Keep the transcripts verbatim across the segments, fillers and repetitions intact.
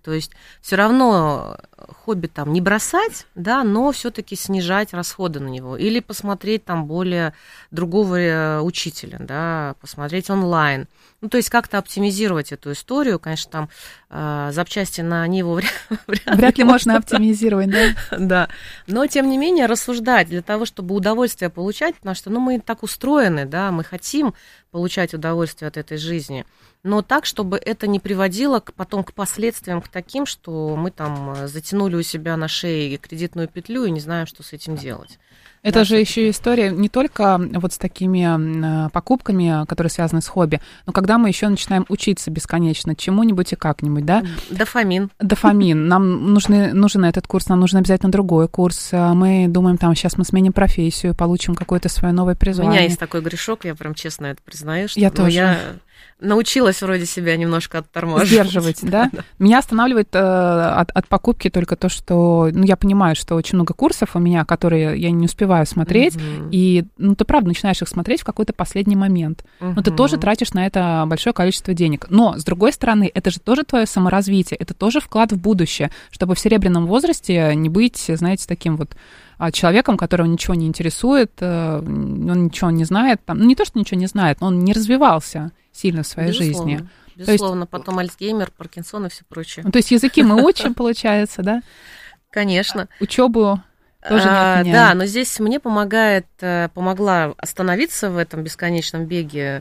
То есть все равно хобби там не бросать, да, но все-таки снижать расходы на него. Или посмотреть там более другого учителя, да, посмотреть онлайн. Ну, то есть как-то оптимизировать эту историю. Конечно, там э, запчасти на Ниву вряд, вряд, вряд ли можно оптимизировать, да? Да. Но, тем не менее, рассуждать для того, чтобы удовольствие получать, потому что, ну, мы так устроены, да, мы хотим получать удовольствие от этой жизни, но так, чтобы это не приводило к, потом к последствиям, к таким, что мы там затянули у себя на шее кредитную петлю и не знаем, что с этим делать. Это да, же еще история не только вот с такими покупками, которые связаны с хобби, но когда мы еще начинаем учиться бесконечно чему-нибудь и как-нибудь, да? Дофамин. Дофамин. Нам нужны, нужен этот курс, нам нужен обязательно другой курс. Мы думаем, там, сейчас мы сменим профессию, получим какое-то свое новое призвание. У меня есть такой грешок, я прям честно это признаю, что я тоже. Я научилась вроде себя немножко оттормаживать. Сдерживать, да? Меня останавливает э, от, от покупки только то, что, ну, я понимаю, что очень много курсов у меня, которые я не успеваю смотреть, mm-hmm. и, ну, ты правда начинаешь их смотреть в какой-то последний момент. Mm-hmm. Но ты тоже тратишь на это большое количество денег. Но, с другой стороны, это же тоже твое саморазвитие, это тоже вклад в будущее, чтобы в серебряном возрасте не быть, знаете, таким вот человеком, которого ничего не интересует, он ничего не знает, там, ну, не то, что ничего не знает, но он не развивался сильно в своей Безусловно. жизни. Безусловно, есть, потом Альцгеймер, Паркинсон и все прочее. Ну, то есть языки мы учим, получается, да? Конечно. Учебу тоже не отменяем. Да, но здесь мне помогает, помогла остановиться в этом бесконечном беге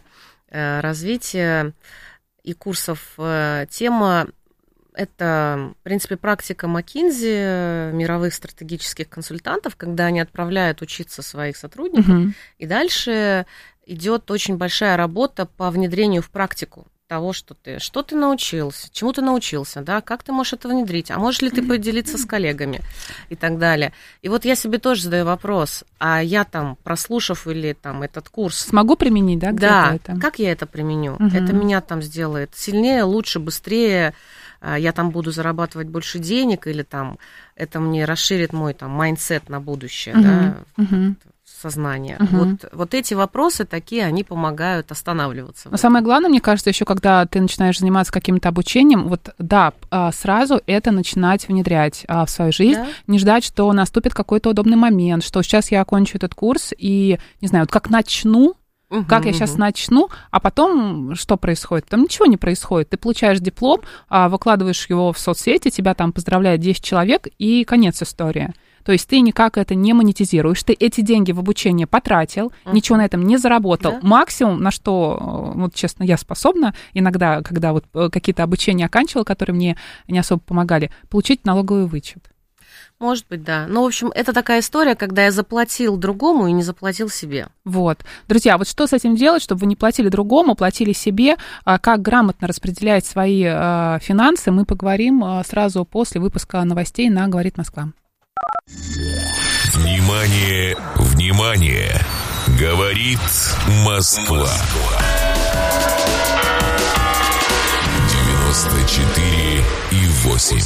развития и курсов тема. Это, в принципе, практика McKinsey, мировых стратегических консультантов, когда они отправляют учиться своих сотрудников, uh-huh. и дальше идет очень большая работа по внедрению в практику того, что ты, что ты научился, чему ты научился, да, как ты можешь это внедрить, а можешь ли ты поделиться с коллегами и так далее. И вот я себе тоже задаю вопрос, а я там, прослушав или там этот курс... Смогу применить, да, где-то да, это? Как я это применю? Uh-huh. Это меня там сделает сильнее, лучше, быстрее, я там буду зарабатывать больше денег, или там это мне расширит мой там майндсет на будущее, uh-huh. да, uh-huh. сознание. Uh-huh. Вот, вот эти вопросы такие, они помогают останавливаться. Но самое главное, мне кажется, еще когда ты начинаешь заниматься каким-то обучением, вот да, сразу это начинать внедрять в свою жизнь, да? Не ждать, что наступит какой-то удобный момент, что сейчас я окончу этот курс и, не знаю, вот как начну, Uh-huh, как я сейчас uh-huh. начну, а потом что происходит? Там ничего не происходит. Ты получаешь диплом, выкладываешь его в соцсети, тебя там поздравляет десять человек, и конец истории. То есть ты никак это не монетизируешь, ты эти деньги в обучение потратил, uh-huh. ничего на этом не заработал. Да? Максимум, на что, вот честно, я способна иногда, когда вот какие-то обучения оканчивала, которые мне не особо помогали, получить налоговый вычет. Может быть, да. Ну, в общем, это такая история, когда я заплатил другому и не заплатил себе. Вот. Друзья, вот что с этим делать, чтобы вы не платили другому, платили себе, как грамотно распределять свои финансы, мы поговорим сразу после выпуска новостей на «Говорит Москва». Внимание, внимание! Говорит Москва. девяносто четыре и восемь.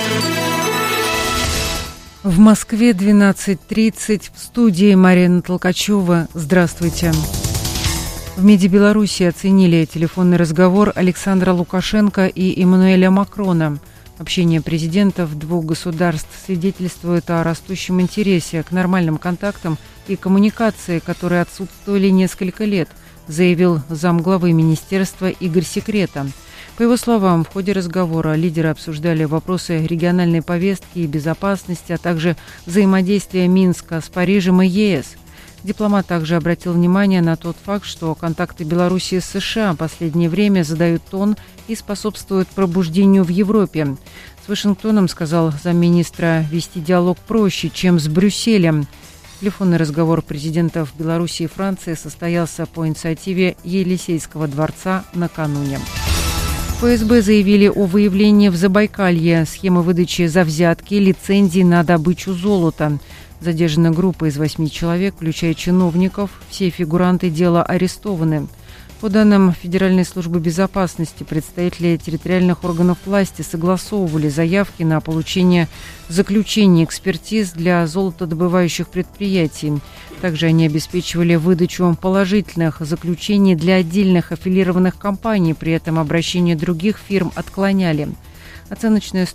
В Москве двенадцать тридцать, в студии Марина Толкачева. Здравствуйте. В МИДе Беларуси оценили телефонный разговор Александра Лукашенко и Эммануэля Макрона. Общение президентов двух государств свидетельствует о растущем интересе к нормальным контактам и коммуникации, которые отсутствовали несколько лет, заявил замглавы министерства Игорь Секрета. По его словам, в ходе разговора лидеры обсуждали вопросы региональной повестки и безопасности, а также взаимодействия Минска с Парижем и ЕС. Дипломат также обратил внимание на тот факт, что контакты Беларуси с США в последнее время задают тон и способствуют пробуждению в Европе. С Вашингтоном, сказал замминистра, вести диалог проще, чем с Брюсселем. Телефонный разговор президентов Беларуси и Франции состоялся по инициативе Елисейского дворца накануне. ФСБ заявили о выявлении в Забайкалье схемы выдачи за взятки лицензий на добычу золота. Задержана группа из восьми человек, включая чиновников. Все фигуранты дела арестованы. По данным Федеральной службы безопасности, представители территориальных органов власти согласовывали заявки на получение заключений экспертиз для золотодобывающих предприятий. Также они обеспечивали выдачу положительных заключений для отдельных аффилированных компаний, при этом обращение других фирм отклоняли. Оценочная